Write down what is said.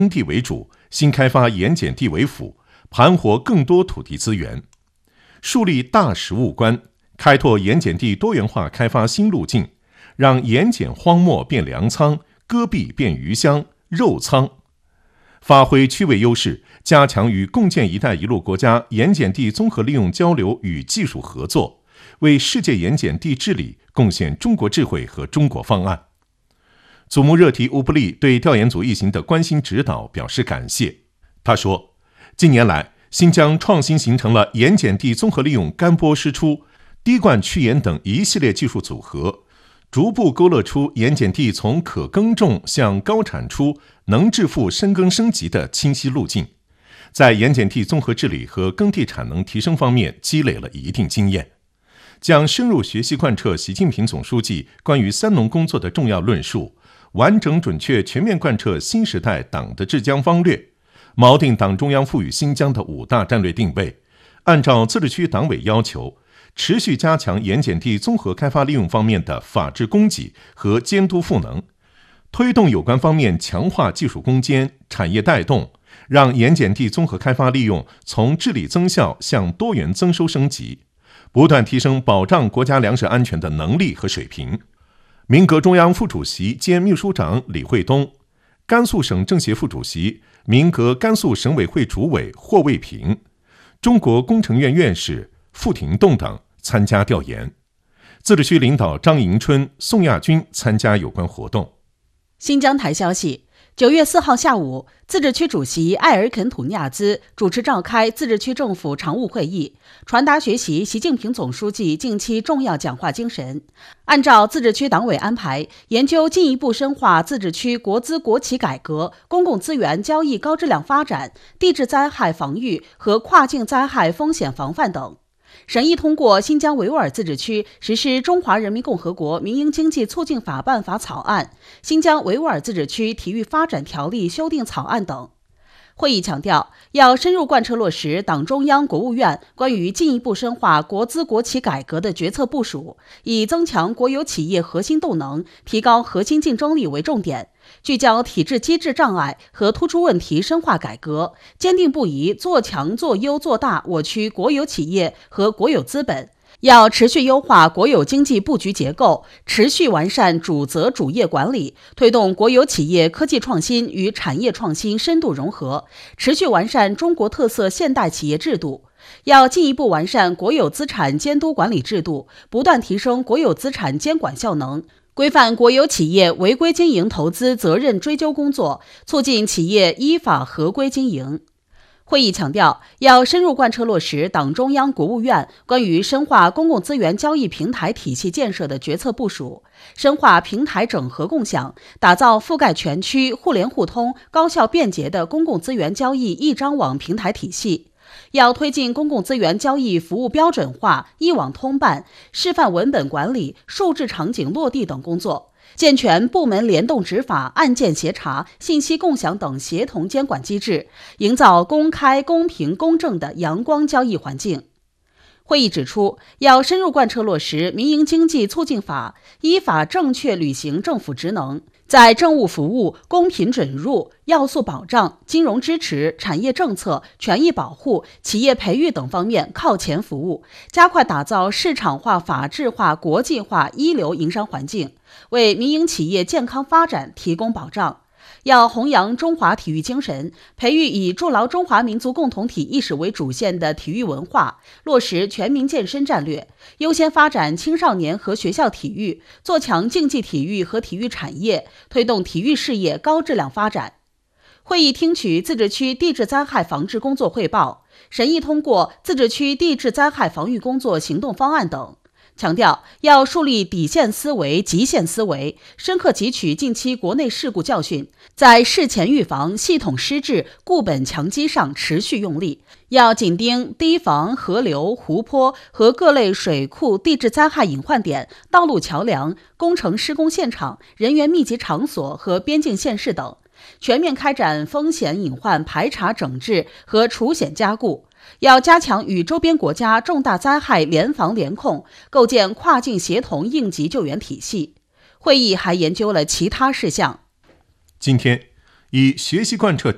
耕地为主，新开发盐碱地为辅，盘活更多土地资源，树立大实务观，开拓盐碱地多元化开发新路径，让盐碱荒漠变粮仓，戈壁变鱼乡、肉仓，发挥区位优势，加强与共建“一带一路”国家盐碱地综合利用交流与技术合作，为世界盐碱地治理贡献中国智慧和中国方案。祖木热提乌布利对调研组一行的关心指导表示感谢。他说，近年来，新疆创新形成了盐碱地综合利用干播湿出、滴灌去盐等一系列技术组合，逐步勾勒出盐碱地从可耕种向高产出、能致富深耕升级的清晰路径，在盐碱地综合治理和耕地产能提升方面积累了一定经验，将深入学习贯彻习近平总书记关于三农工作的重要论述，完整准确全面贯彻新时代党的治疆方略，锚定党中央赋予新疆的5大战略定位，按照自治区党委要求，持续加强盐碱地综合开发利用方面的法治供给和监督赋能，推动有关方面强化技术攻坚、产业带动，让盐碱地综合开发利用从治理增效向多元增收升级，不断提升保障国家粮食安全的能力和水平。民革中央副主席兼秘书长李惠东、甘肃省政协副主席、民革甘肃省委会主委霍卫平、中国工程院院士傅廷栋等参加调研。自治区领导张迎春、宋亚军参加有关活动。 新疆台消息，9月4号下午，自治区主席艾尔肯土尼亚兹主持召开自治区政府常务会议，传达学习习近平总书记近期重要讲话精神，按照自治区党委安排，研究进一步深化自治区国资国企改革、公共资源交易高质量发展、地质灾害防御和跨境灾害风险防范等。审议通过新疆维吾尔自治区实施《中华人民共和国民营经济促进法》办法草案、新疆维吾尔自治区体育发展条例修订草案等。会议强调，要深入贯彻落实党中央、国务院关于进一步深化国资国企改革的决策部署，以增强国有企业核心动能、提高核心竞争力为重点，聚焦体制机制障碍和突出问题深化改革，坚定不移做强做优做大我区国有企业和国有资本。要持续优化国有经济布局结构，持续完善主责主业管理，推动国有企业科技创新与产业创新深度融合，持续完善中国特色现代企业制度。要进一步完善国有资产监督管理制度，不断提升国有资产监管效能，规范国有企业违规经营投资责任追究工作，促进企业依法合规经营。会议强调，要深入贯彻落实党中央、国务院关于深化公共资源交易平台体系建设的决策部署，深化平台整合共享，打造覆盖全区、互联互通、高效便捷的公共资源交易一张网平台体系。要推进公共资源交易服务标准化、一网通办、示范文本管理、数字场景落地等工作，健全部门联动执法、案件协查、信息共享等协同监管机制，营造公开、公平、公正的阳光交易环境。会议指出，要深入贯彻落实民营经济促进法，依法正确履行政府职能，在政务服务、公平准入、要素保障、金融支持、产业政策、权益保护、企业培育等方面靠前服务，加快打造市场化、法治化、国际化一流营商环境，为民营企业健康发展提供保障。要弘扬中华体育精神，培育以筑牢中华民族共同体意识为主线的体育文化，落实全民健身战略，优先发展青少年和学校体育，做强竞技体育和体育产业，推动体育事业高质量发展。会议听取自治区地质灾害防治工作汇报，审议通过自治区地质灾害防御工作行动方案等。强调要树立底线思维、极限思维，深刻汲取近期国内事故教训，在事前预防、系统施治、固本强基上持续用力。要紧盯堤防、河流、湖泊和各类水库地质灾害隐患点、道路桥梁、工程施工现场、人员密集场所和边境县市等，全面开展风险隐患排查整治和除险加固。要加强与周边国家重大灾害联防联控，构建跨境协同应急救援体系。会议还研究了其他事项。 今天，以学习贯彻